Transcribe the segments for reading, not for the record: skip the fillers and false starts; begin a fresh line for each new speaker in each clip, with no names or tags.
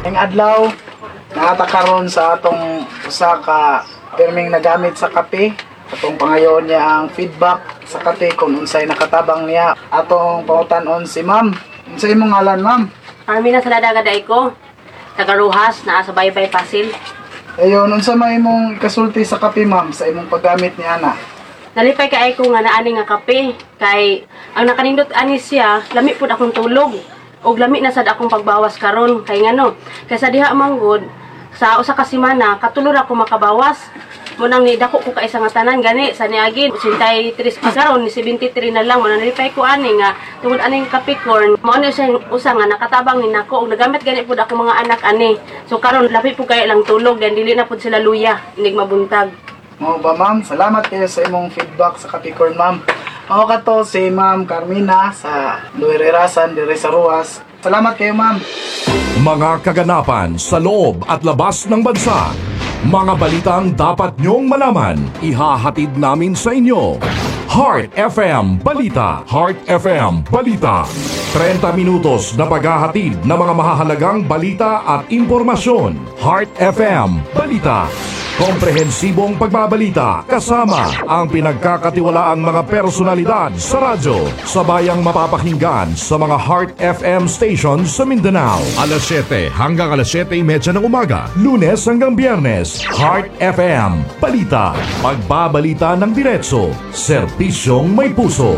Ang adlaw naata karon sa atong usa ka perming nagamit sa kape. Atong pangayoon niya ang feedback sa kape kung unsay nakatabang niya. Atong pangutanon si ma'am. Unsay imong ngalan, ma'am?
Armina Saladaga day ko. Tagaruhas naa sa Baybay Pasil.
Ayun, unsa may imong kasulti sa kape, ma'am, sa imong paggamit ni ana?
Nalipay kay ko nga naani nga kape kay ang nakanindot ani siya lami pud akong tulog og lami na sad akong pagbawas karon kay ngano kaysa diha manggod sa usa ka semana katulod ako makabawas mo nang ni dako ko ka isa nga tanan gani sa niagin 83 pa karon ni 73 na lang mo nalipay ko ani nga tungod aning kape corn mo ano siya usa nga nakatabang ni nako og nagamit gani pud ako mga anak ani so karon lapi pud kay lang tulog dan dili na pud sila luya inig mabuntag.
Mao ba, ma'am? Salamat kayo sa imong feedback sa Capricorn, ma'am. Mao kato si Ma'am Carmina sa Luirerasan dire sa Ruas. Salamat kayo, ma'am.
Mga kaganapan sa loob at labas ng bansa. Mga balitang dapat nyong malaman, ihahatid namin sa inyo. Heart FM Balita. Heart FM Balita. 30 minutos na paghahatid ng mga mahahalagang balita at impormasyon. Heart FM Balita. Komprehensibong pagbabalita kasama ang pinagkakatiwalaang mga personalidad sa radyo. Sabayang mapapakinggan sa mga Heart FM stations sa Mindanao. Alas 7 hanggang alas 7:30 ng umaga, Lunes hanggang Biyernes. Heart FM Balita. Pagbabalita ng diretso, serbisyong may puso.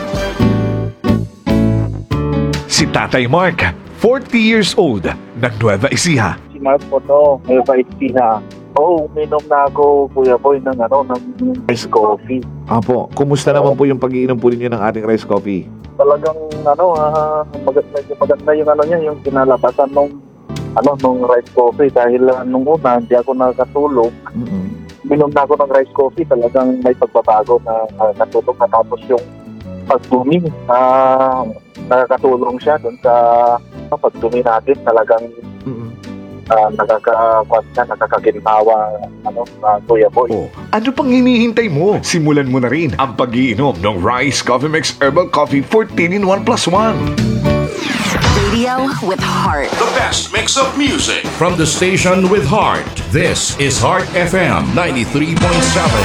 Si Tatay Mark, 40 years old, ng Nueva Ecija.
Si Mark po to, may bait na. Oo, uminom na ako, Kuya Boy, ng rice coffee.
Apo, kumusta naman po yung pag-iinom po ninyo ng ating rice coffee?
Talagang, medyo maganda yung niya, yung kinalabasan nung rice coffee. Dahil nung una, hindi ako nakatulog. Uminom na ako ng rice coffee, talagang may pagbabago na natulog na tapos yung pagdumi. Nakakatulong siya dun sa pagdumi natin, talagang nakakaginhawa Kuya Boy.
Oh, ano pang hinihintay mo? Simulan mo na rin ang pag-iinom ng Rice Coffee Mix Herbal Coffee 14-in-1+1.
Radio with heart.
The best mix of music from the station with heart. This is Heart FM 93.7.